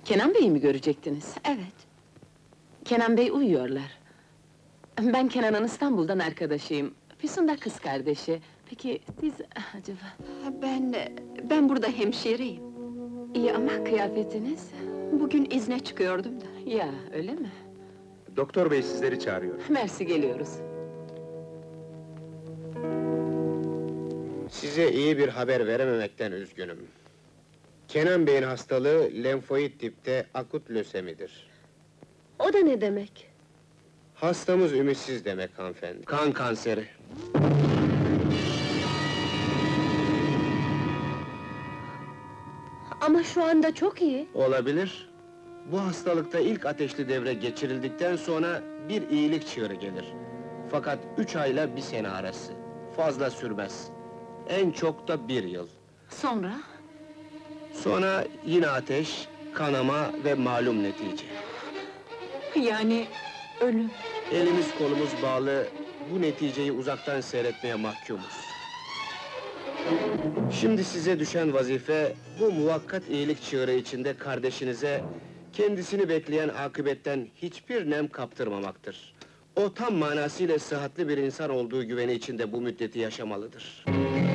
Kenan Bey'i mi görecektiniz? Evet. Kenan Bey uyuyorlar. Ben Kenan'ın İstanbul'dan arkadaşıyım. Füsun da kız kardeşi. Peki siz acaba? Ben burada hemşireyim. İyi ama kıyafetiniz? Bugün izne çıkıyordum da. Ya, öyle mi? Doktor bey sizleri çağırıyor. Mersi, geliyoruz. Size iyi bir haber verememekten üzgünüm. Kenan Bey'in hastalığı lenfoid tipte akut lösemidir. O da ne demek? Hastamız ümitsiz demek hanımefendi. Kan kanseri. Ama şu anda çok iyi. Olabilir. Bu hastalıkta ilk ateşli devre geçirildikten sonra bir iyilik çığırı gelir. Fakat 3 ayla 1 sene arası. Fazla sürmez. En çok da 1 yıl. Sonra? Sonra yine ateş, kanama ve malum netice. Yani ölüm. Elimiz kolumuz bağlı, bu neticeyi uzaktan seyretmeye mahkumuz. Şimdi size düşen vazife, bu muvakkat iyilik çığırı içinde kardeşinize, kendisini bekleyen akıbetten hiçbir nem kaptırmamaktır. O tam manasıyla sıhhatli bir insan olduğu güveni içinde bu müddeti yaşamalıdır.